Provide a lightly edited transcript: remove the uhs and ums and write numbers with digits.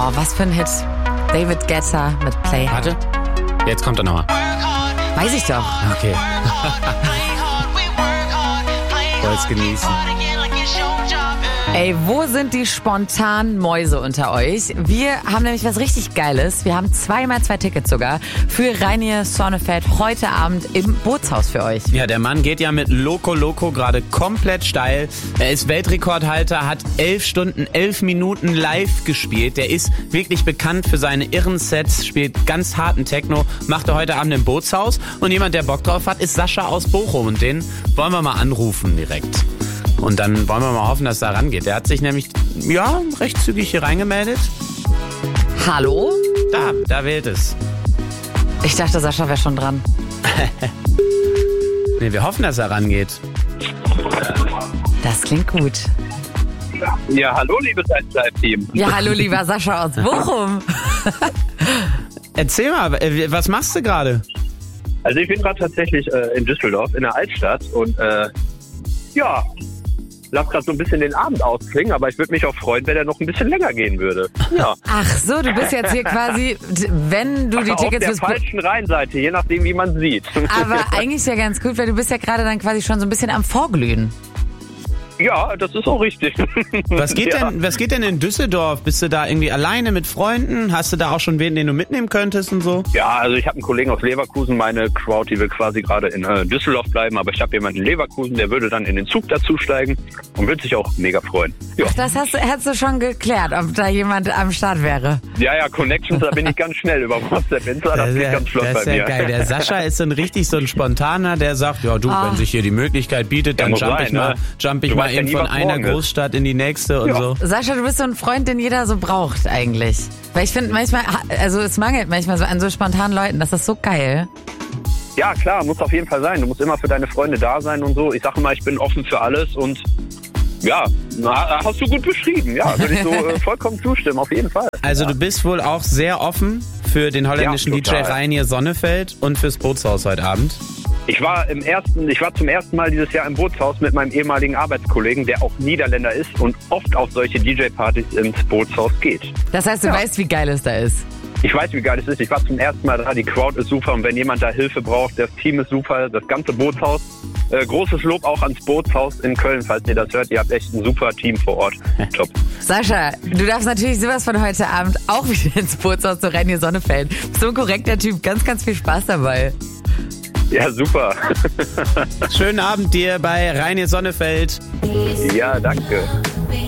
Oh, was für ein Hit. David Guetta mit Play Hard. Warte, jetzt kommt er nochmal. Weiß ich doch. Okay. Wollt's genießen. Ey, wo sind die spontanen Mäuse unter euch? Wir haben nämlich was richtig Geiles. Wir haben 2x2 Tickets sogar für Reinier Sonnefeld heute Abend im Bootshaus für euch. Ja, der Mann geht ja mit Loco Loco gerade komplett steil. Er ist Weltrekordhalter, hat 11 Stunden, 11 Minuten live gespielt. Der ist wirklich bekannt für seine irren Sets, spielt ganz harten Techno, macht er heute Abend im Bootshaus. Und jemand, der Bock drauf hat, ist Sascha aus Bochum. Und den wollen wir mal anrufen direkt. Und dann wollen wir mal hoffen, dass er rangeht. Der hat sich nämlich, ja, recht zügig hier reingemeldet. Hallo? Da wählt es. Ich dachte, Sascha wäre schon dran. Nee, wir hoffen, dass er rangeht. Das klingt gut. Ja, hallo, liebes 1-Team. Ja, hallo, lieber Sascha aus Bochum. Erzähl mal, was machst du gerade? Also ich bin gerade tatsächlich in Düsseldorf, in der Altstadt und ja, lass gerade so ein bisschen den Abend ausklingen, aber ich würde mich auch freuen, wenn der noch ein bisschen länger gehen würde. Ja. Ach so, du bist jetzt hier quasi, wenn du die Tickets... Auf der falschen Rheinseite, je nachdem, wie man sieht. Aber eigentlich ist ja ganz gut, weil du bist ja gerade dann quasi schon so ein bisschen am Vorglühen. Ja, das ist auch richtig. Was geht denn in Düsseldorf? Bist du da irgendwie alleine mit Freunden? Hast du da auch schon wen, den du mitnehmen könntest und so? Ja, also ich habe einen Kollegen aus Leverkusen. Meine Crowd, die will quasi gerade in Düsseldorf bleiben. Aber ich habe jemanden in Leverkusen, der würde dann in den Zug dazusteigen und würde sich auch mega freuen. Ja. Ach, das hast du schon geklärt, ob da jemand am Start wäre. Ja, Connections, da bin ich ganz schnell über WhatsApp. Das geht ganz flott bei mir. Das ist ja geil. Der Sascha ist so ein Spontaner, der sagt, ja du, wenn sich hier die Möglichkeit bietet, dann jump ich mal eben von einer Großstadt in die nächste und so. Sascha, du bist so ein Freund, den jeder so braucht eigentlich. Weil ich finde manchmal, also es mangelt manchmal so an so spontanen Leuten, das ist so geil. Ja, klar, muss auf jeden Fall sein. Du musst immer für deine Freunde da sein und so. Ich sage immer, ich bin offen für alles und ja, hast du gut beschrieben. Ja, würde ich so vollkommen zustimmen, auf jeden Fall. Also du bist wohl auch sehr offen für den holländischen DJ Reinier Sonnefeld und fürs Bootshaus heute Abend. Ich war zum ersten Mal dieses Jahr im Bootshaus mit meinem ehemaligen Arbeitskollegen, der auch Niederländer ist und oft auf solche DJ-Partys ins Bootshaus geht. Das heißt, du weißt, wie geil es da ist? Ich weiß, wie geil es ist. Ich war zum ersten Mal da. Die Crowd ist super und wenn jemand da Hilfe braucht, das Team ist super, das ganze Bootshaus. Großes Lob auch ans Bootshaus in Köln, falls ihr das hört. Ihr habt echt ein super Team vor Ort. Top. Sascha, du darfst natürlich sowas von heute Abend auch wieder ins Bootshaus zu Reinier Sonnefeld. So ein korrekter Typ. Ganz, ganz viel Spaß dabei. Ja, super. Schönen Abend dir bei Reinier Sonnefeld. Ja, danke.